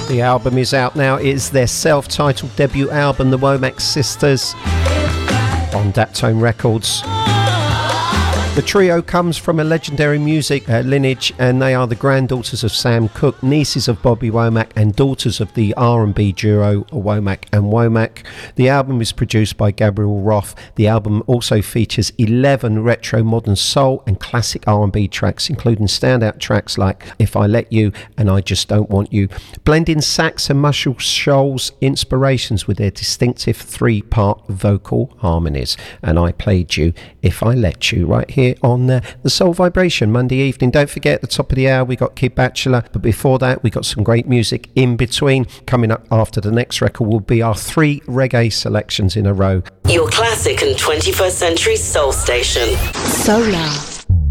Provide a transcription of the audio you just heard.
The album is out now. It is their self-titled debut album, the Womack Sisters, on Daptone Records. The trio comes from a legendary music lineage, and they are the granddaughters of Sam Cooke, nieces of Bobby Womack, and daughters of the R&B duo Womack and Womack. The album is produced by Gabriel Roth. The album also features 11 retro, modern soul and classic R&B tracks, including standout tracks like If I Let You and I Just Don't Want You, blending sax and Muscle Shoals inspirations with their distinctive 3-part vocal harmonies. And I played you If I Let You right here on the Soul Vibration Monday evening. Don't forget, at the top of the hour we got Kid Bachelor, but before that we got some great music in between. Coming up after the next record will be our 3 reggae selections in a row. Your classic and 21st century soul station. Solar.